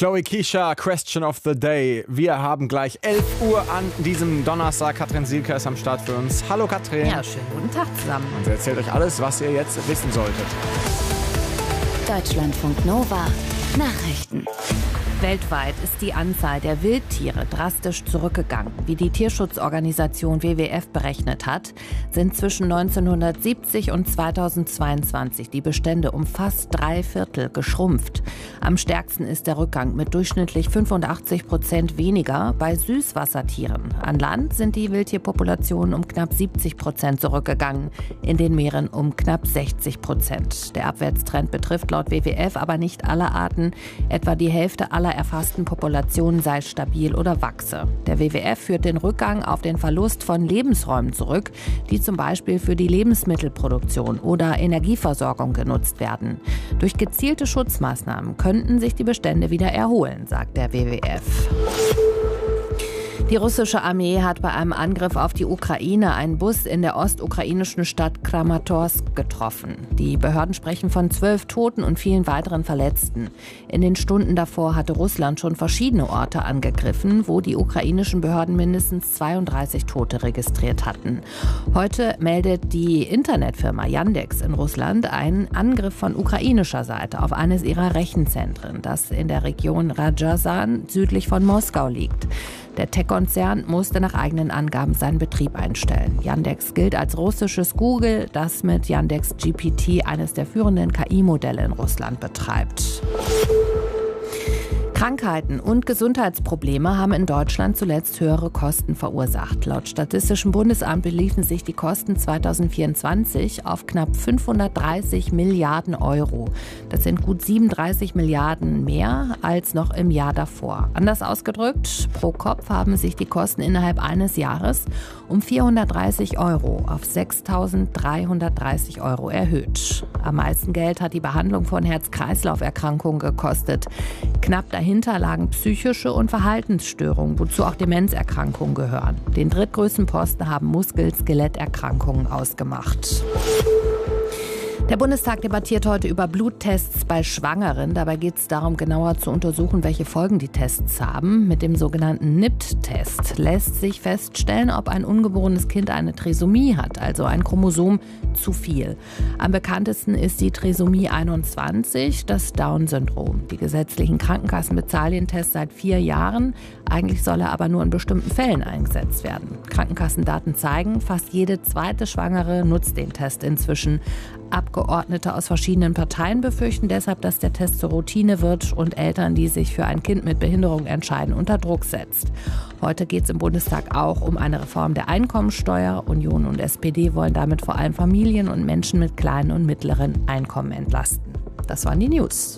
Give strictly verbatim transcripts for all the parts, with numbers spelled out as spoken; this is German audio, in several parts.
Chloe Keisha, Question of the Day. Wir haben gleich elf Uhr an diesem Donnerstag. Katrin Sielke ist am Start für uns. Hallo Katrin. Ja, schönen guten Tag zusammen. Und sie erzählt euch alles, was ihr jetzt wissen solltet. Deutschlandfunk Nova. Nachrichten. Weltweit ist die Anzahl der Wildtiere drastisch zurückgegangen. Wie die Tierschutzorganisation W W F berechnet hat, sind zwischen neunzehnhundertsiebzig und zweitausendzweiundzwanzig die Bestände um fast drei Viertel geschrumpft. Am stärksten ist der Rückgang mit durchschnittlich fünfundachtzig Prozent weniger bei Süßwassertieren. An Land sind die Wildtierpopulationen um knapp siebzig Prozent zurückgegangen, in den Meeren um knapp sechzig Prozent. Der Abwärtstrend betrifft laut W W F aber nicht alle Arten. Etwa die Hälfte aller erfassten Populationen sei stabil oder wachse. Der W W F führt den Rückgang auf den Verlust von Lebensräumen zurück, die zum Beispiel für die Lebensmittelproduktion oder Energieversorgung genutzt werden. Durch gezielte Schutzmaßnahmen könnten sich die Bestände wieder erholen, sagt der W W F. Die russische Armee hat bei einem Angriff auf die Ukraine einen Bus in der ostukrainischen Stadt Kramatorsk getroffen. Die Behörden sprechen von zwölf Toten und vielen weiteren Verletzten. In den Stunden davor hatte Russland schon verschiedene Orte angegriffen, wo die ukrainischen Behörden mindestens zweiunddreißig Tote registriert hatten. Heute meldet die Internetfirma Yandex in Russland einen Angriff von ukrainischer Seite auf eines ihrer Rechenzentren, das in der Region Rajassan südlich von Moskau liegt. Der Tech-Konzern musste nach eigenen Angaben seinen Betrieb einstellen. Yandex gilt als russisches Google, das mit Yandex G P T eines der führenden K I-Modelle in Russland betreibt. Krankheiten und Gesundheitsprobleme haben in Deutschland zuletzt höhere Kosten verursacht. Laut Statistischem Bundesamt beliefen sich die Kosten zweitausendvierundzwanzig auf knapp fünfhundertdreißig Milliarden Euro. Das sind gut siebenunddreißig Milliarden mehr als noch im Jahr davor. Anders ausgedrückt, pro Kopf haben sich die Kosten innerhalb eines Jahres um vierhundertdreißig Euro auf sechstausenddreihundertdreißig Euro erhöht. Am meisten Geld hat die Behandlung von Herz-Kreislauf-Erkrankungen gekostet. Knapp dahinter lagen psychische und Verhaltensstörungen, wozu auch Demenzerkrankungen gehören. Den drittgrößten Posten haben Muskel-Skeletterkrankungen ausgemacht. Der Bundestag debattiert heute über Bluttests bei Schwangeren. Dabei geht es darum, genauer zu untersuchen, welche Folgen die Tests haben. Mit dem sogenannten N I P T-Test lässt sich feststellen, ob ein ungeborenes Kind eine Trisomie hat, also ein Chromosom zu viel. Am bekanntesten ist die Trisomie einundzwanzig, das Down-Syndrom. Die gesetzlichen Krankenkassen bezahlen den Test seit vier Jahren. Eigentlich soll er aber nur in bestimmten Fällen eingesetzt werden. Krankenkassendaten zeigen, fast jede zweite Schwangere nutzt den Test inzwischen. Abgeordnete aus verschiedenen Parteien befürchten deshalb, dass der Test zur Routine wird und Eltern, die sich für ein Kind mit Behinderung entscheiden, unter Druck setzt. Heute geht es im Bundestag auch um eine Reform der Einkommensteuer. Union und S P D wollen damit vor allem Familien und Menschen mit kleinen und mittleren Einkommen entlasten. Das waren die News.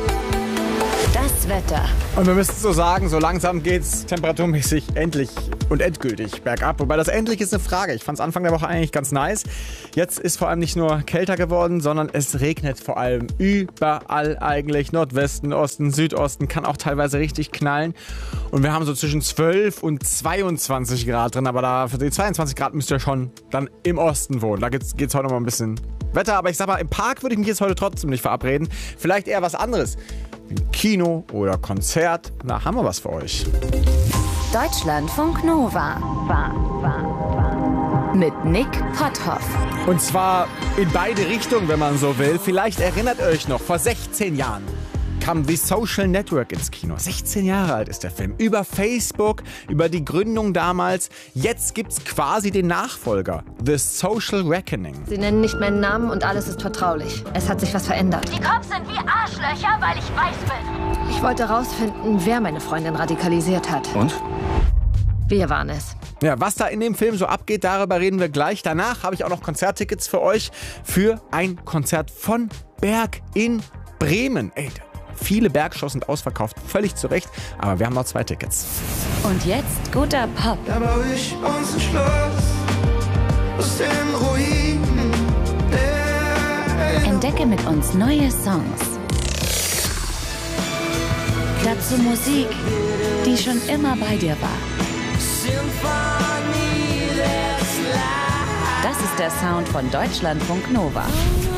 Das Wetter. Und wir müssen so sagen, so langsam geht's temperaturmäßig endlich und endgültig bergab. Wobei das endlich ist eine Frage. Ich fand es Anfang der Woche eigentlich ganz nice. Jetzt ist vor allem nicht nur kälter geworden, sondern es regnet vor allem überall eigentlich. Nordwesten, Osten, Südosten, kann auch teilweise richtig knallen. Und wir haben so zwischen zwölf und zweiundzwanzig Grad drin. Aber da für die zweiundzwanzig Grad müsst ihr schon dann im Osten wohnen. Da geht's, geht's heute noch mal ein bisschen Wetter. Aber ich sag mal, im Park würde ich mich jetzt heute trotzdem nicht verabreden. Vielleicht eher was anderes. Im Kino oder Konzert. Na, haben wir was für euch. Deutschlandfunk Nova. Mit Nick Potthoff. Und zwar in beide Richtungen, wenn man so will. Vielleicht erinnert ihr euch noch, vor sechzehn Jahren kam The Social Network ins Kino. sechzehn Jahre alt ist der Film. Über Facebook, über die Gründung damals. Jetzt gibt's quasi den Nachfolger. The Social Reckoning. Sie nennen nicht meinen Namen und alles ist vertraulich. Es hat sich was verändert. Die Cops sind wie Arschlöcher, weil ich weiß bin. Ich wollte rausfinden, wer meine Freundin radikalisiert hat. Und? Wir waren es. Ja, was da in dem Film so abgeht, darüber reden wir gleich. Danach habe ich auch noch Konzerttickets für euch für ein Konzert von Berg in Bremen. Ey, viele Bergshows sind ausverkauft, völlig zu Recht, aber wir haben noch zwei Tickets. Und jetzt guter Pop. Da baue ich uns ein Schloss aus den Ruinen. Entdecke mit uns neue Songs. Dazu Musik, die schon immer bei dir war. Das ist der Sound von Deutschlandfunk Nova.